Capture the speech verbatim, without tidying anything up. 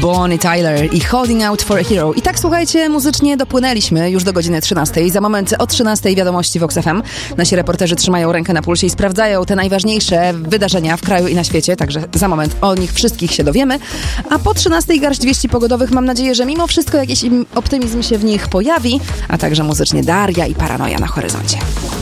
Bonnie Tyler i Holding Out for a Hero. I tak, słuchajcie, muzycznie dopłynęliśmy już do godziny trzynastej. Za moment o trzynastej wiadomości Vox F M. Nasi reporterzy trzymają rękę na pulsie i sprawdzają te najważniejsze wydarzenia w kraju i na świecie, także za moment o nich wszystkich się dowiemy. A po trzynastej garść wieści pogodowych. Mam nadzieję, że mimo wszystko jakiś optymizm się w nich pojawi, a także muzycznie Daria i Paranoja na horyzoncie.